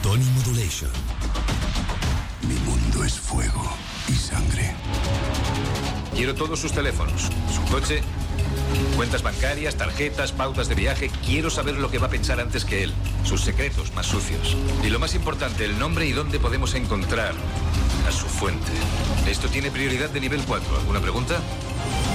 Tony Modulation. Mi mundo es fuego y sangre. Quiero todos sus teléfonos, su coche, cuentas bancarias, tarjetas, pautas de viaje. Quiero saber lo que va a pensar antes que él, sus secretos más sucios. Y lo más importante, el nombre y dónde podemos encontrar a su fuente. Esto tiene prioridad de nivel 4. ¿Alguna pregunta?